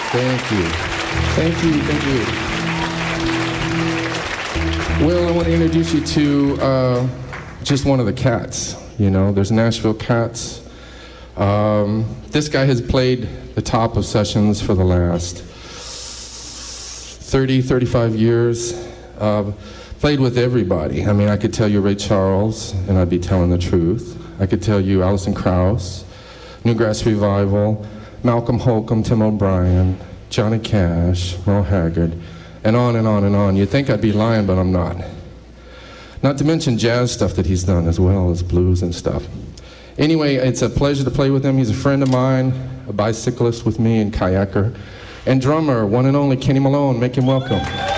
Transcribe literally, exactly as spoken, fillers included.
Thank you. Thank you, thank you. Will, I want to introduce you to uh, just one of the cats. You know, there's Nashville Cats. Um, this guy has played the top of sessions for the last thirty, thirty-five years. Uh, played with everybody. I mean, I could tell you Ray Charles, and I'd be telling the truth. I could tell you Alison Krauss, Newgrass Revival, Malcolm Holcomb, Tim O'Brien, Johnny Cash, Merle Haggard, and on and on and on. You'd think I'd be lying, but I'm not. Not to mention jazz stuff that he's done as well as blues and stuff. Anyway, it's a pleasure to play with him. He's a friend of mine, a bicyclist with me and kayaker, and drummer, one and only Kenny Malone. Make him welcome.